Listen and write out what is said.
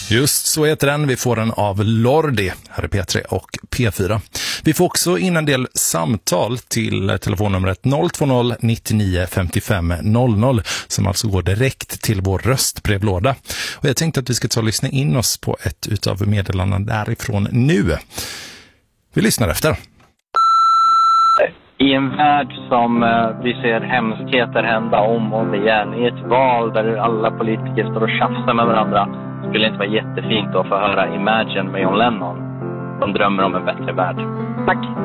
Just så heter den. Vi får den av Lordi, här är P3 och P4. Vi får också in en del samtal till telefonnumret 020 99 55 00 som alltså går direkt till vår röstbrevlåda. Och jag tänkte att vi ska ta och lyssna in oss på ett utav meddelandena därifrån nu. Vi lyssnar efter. I en värld som vi ser hemskheter hända om och om igen, i ett val där alla politiker står och tjafsar med varandra, skulle det inte vara jättefint att få höra Imagine med John Lennon. De drömmer om en bättre värld. Tack!